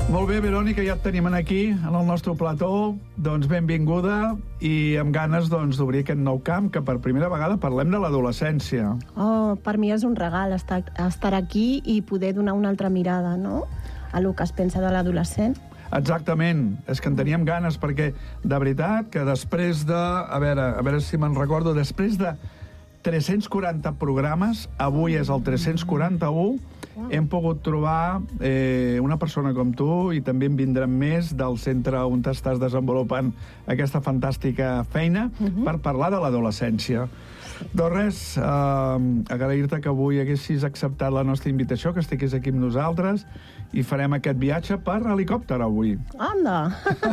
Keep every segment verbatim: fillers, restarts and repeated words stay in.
Molt bé, Verònica, ja et tenim aquí, en el nostre plató. Doncs benvinguda i amb ganes doncs, d'obrir aquest nou camp, que per primera vegada parlem de l'adolescència. Oh, per mi és un regal estar, estar aquí i poder donar una altra mirada, no?, a lo que es pensa de l'adolescent. Exactament, és que en teníem ganes, perquè de veritat que després de... A veure, a veure si me'n recordo, després de tres-cents quaranta programes, avui és el tres-cents quaranta-u, hem pogut trobar eh, una persona com tu, i també en vindran més del centre on t'estàs desenvolupant aquesta fantàstica feina, uh-huh. per parlar de l'adolescència. Doncs res, eh, agrair-te que avui haguessis acceptat la nostra invitació, que estiguis aquí amb nosaltres, i farem aquest viatge per helicòpter avui. Anda!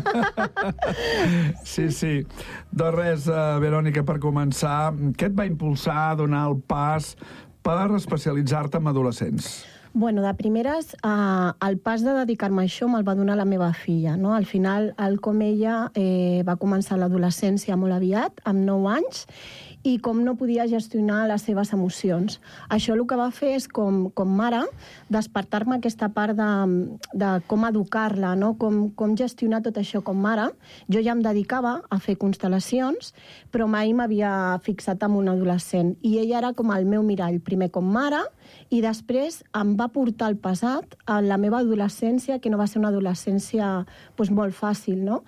Sí, sí. Doncs res, eh, Verònica, per començar, què et va impulsar a donar el pas per especialitzar-te en adolescents? Bueno, de primeres, eh, el pas de dedicar-me a això me'l va donar la meva filla, no? Al final, el com ella eh, va començar l'adolescència molt aviat, amb nou anys, i com no podia gestionar les seves emocions. Això el que va fer és, com, com mare, despertar-me aquesta part de, de com educar-la, no? com, com gestionar tot això com mare. Jo ja em dedicava a fer constel·lacions, però mai m'havia fixat en un adolescent. I ella era com el meu mirall, primer com mare, i després em va portar al passat a la meva adolescència, que no va ser una adolescència doncs, molt fàcil, no?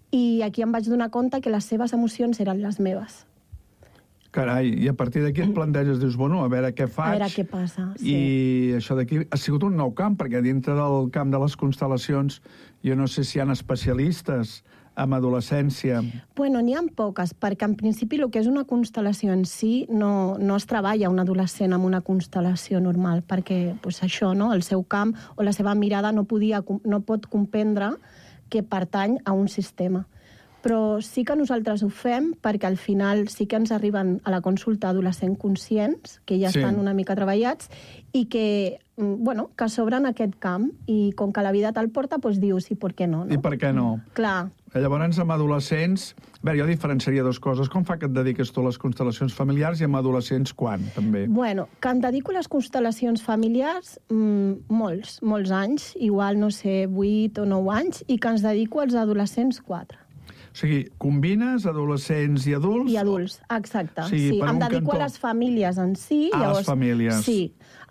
I aquí em vaig donar compte que les seves emocions eren les meves. Carai, i a partir d'aquí et planteges, dius, bueno, a veure què faig. A veure què passa, sí. I això d'aquí ha sigut un nou camp, perquè dintre del camp de les constel·lacions jo no sé si hi ha especialistes en adolescència. Bueno, n'hi ha poques, perquè en principi el que és una constel·lació en si no, no es treballa un adolescent amb una constel·lació normal, perquè pues, això, no? El seu camp o la seva mirada no, podia, no pot comprendre que pertany a un sistema. Però sí que nosaltres ho fem perquè al final sí que ens arriben a la consulta adolescents conscients, que ja estan sí. una mica treballats, i que, bueno, que s'obren aquest camp, i com que la vida te'l porta, doncs dius, i per què no? no? I per què no? Clar. Llavors, amb adolescents... A veure, jo diferenciaria dues coses. Com fa que et dediques tu a les constel·lacions familiars i amb adolescents quan, també? Bueno, que em dedico a les constel·lacions familiars mmm, molts, molts anys, igual, no sé, vuit o nou anys, i que ens dedico als adolescents quatre. O sigui, combines adolescents i adults? I adults, exacte. O sigui, sí, em dedico cantó... a les famílies en si. A llavors, les famílies. Sí.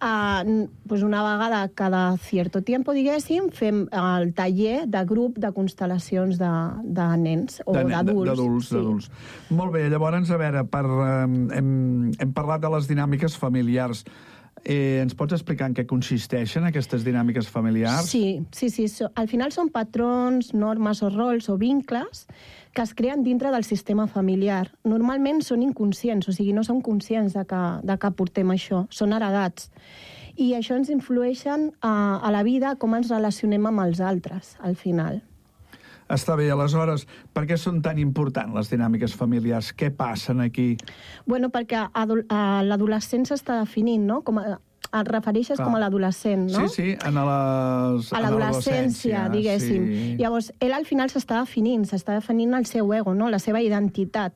Uh, pues una vegada cada cierto tiempo, diguéssim, fem el taller de grup de constel·lacions de, de nens o d'adults. D'adults, sí. d'adults. Molt bé, llavors, a veure, per, um, hem, hem parlat de les dinàmiques familiars. Eh, ens pots explicar en què consisteixen aquestes dinàmiques familiars? Sí, sí, sí. So, al final són patrons, normes o rols o vincles que es creen dintre del sistema familiar. Normalment són inconscients, o sigui, no són conscients de que, de que portem això, són heredats. I això ens influeixen a, a la vida, com ens relacionem amb els altres, al final. Està bé, aleshores, per què són tan importants les dinàmiques familiars? Què passen aquí? Bueno, perquè l'adolescent s'està definint, no? Com a, et refereixes Clar. com a l'adolescent, no? Sí, sí, en les, a l'adolescència, diguéssim. Sí. Llavors, ell al final s'està definint, s'està definint el seu ego, no? La seva identitat.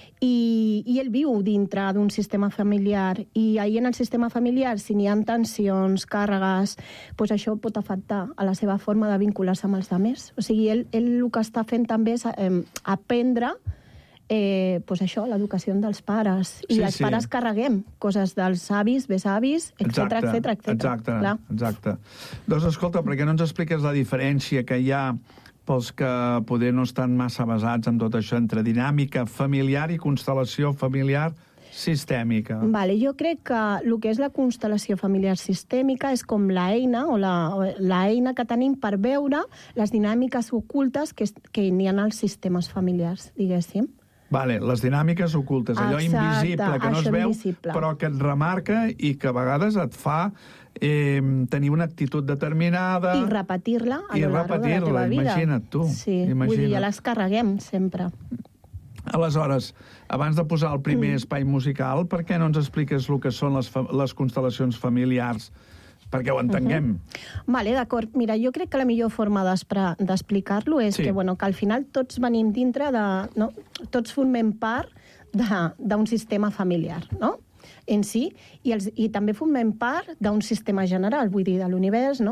I, i ell viu dintre d'un sistema familiar, i ahir en el sistema familiar, si n'hi ha tensions, càrregues, doncs això pot afectar a la seva forma de vincular-se amb els altres. O sigui, ell, ell el que està fent també és eh, aprendre eh, doncs això, l'educació dels pares. I sí, els sí. pares carreguem coses dels avis, besavis, etcètera, etcètera, etcètera. Exacte, Clar. exacte. Doncs escolta, per què no ens expliques la diferència que hi ha pels que poder no estan massa basats en tot això, entre dinàmica familiar i constel·lació familiar sistèmica? Vale, jo crec que el que és la constel·lació familiar sistèmica és com l'eina o la, la eina que tenim per veure les dinàmiques ocultes que, que n'hi ha als sistemes familiars, diguéssim. Vale, les dinàmiques ocultes, allò Exacte, invisible que no es veu, invisible. Però que et remarca i que a vegades et fa eh, tenir una actitud determinada... I repetir-la a lo llarg de la teva vida. Imagina't tu. Sí, imagina't. Vull dir, ja les carreguem sempre. Aleshores, abans de posar el primer mm. espai musical, per què no ens expliques el que són les, les constel·lacions familiars? Perquè ho entenguem. Uh-huh. Vale, d'acord. Mira, jo crec que la millor forma d'explicar-lo és sí. que, bueno, que al final tots venim dintre de... No? Tots formem part d'un sistema familiar, no? En si, i, els, i també formem part d'un sistema general, vull dir, de l'univers, no?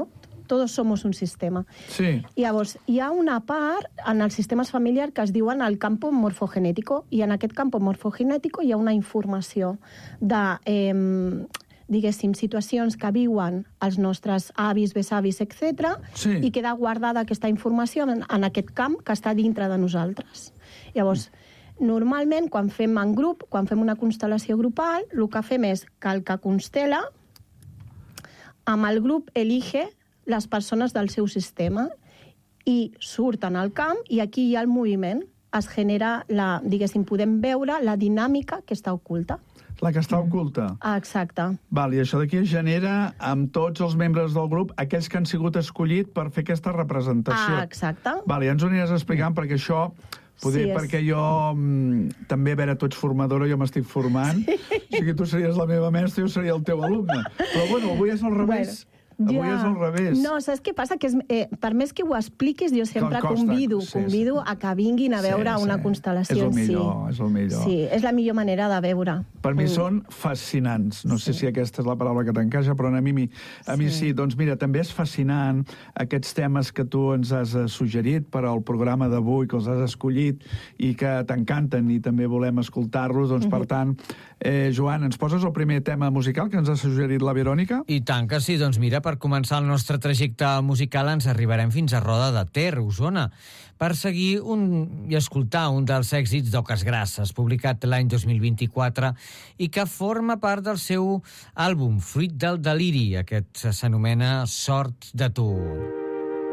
Todos somos un sistema. Sí. I llavors, hi ha una part en els sistemes familiars que es diuen el campo morfogenètico, i en aquest campo morfogenètico hi ha una informació de, eh, diguéssim, situacions que viuen els nostres avis, besavis, etcètera, sí. i queda guardada aquesta informació en, en aquest camp que està dintre de nosaltres. Llavors, normalment, quan fem en grup, quan fem una constel·lació grupal, el que fem és que el que constela, amb el grup elige les persones del seu sistema i surten al camp i aquí hi ha el moviment. Es genera, la, diguéssim, podem veure la dinàmica que està oculta. La que està oculta. Ah, exacte. Val, i això d'aquí es genera amb tots els membres del grup, aquells que han sigut escollits per fer aquesta representació. Ah, exacte. Val, ja ens ho aniràs explicant, perquè això... Poder, sí, és... perquè jo mm, també, a veure, tu ets formadora, jo m'estic formant. Sí. O sigui, tu series la meva mestra i jo seria el teu alumne. Però, bueno, avui és al revés. Bueno. Avui ja. És al revés. No, saps què passa? Que és, eh, per més que ho expliquis, jo sempre costa, convido, sí, convido sí. a que vinguin a veure sí, una sí. constel·lació és el en si. millor, és el millor. Sí, és la millor manera de veure. Per mi mm. són fascinants. No sí. sé si aquesta és la paraula que t'encaixa, però a mi, a mi sí. sí. Doncs mira, també és fascinant aquests temes que tu ens has suggerit per al programa d'avui, que els has escollit i que t'encanten i també volem escoltar-los. Doncs, mm-hmm. per tant, eh, Joan, ens poses el primer tema musical que ens ha suggerit la Verònica? I tant que sí. Doncs mira, per començar el nostre nostre trajecte musical ens arribarem fins a Roda de Ter, Osona, per seguir un, i escoltar un dels èxits d'Oques Grasses, publicat l'any dos mil vint-i-quatre, i que forma part del seu àlbum Fruit del deliri. Aquest s'anomena Sort de tu.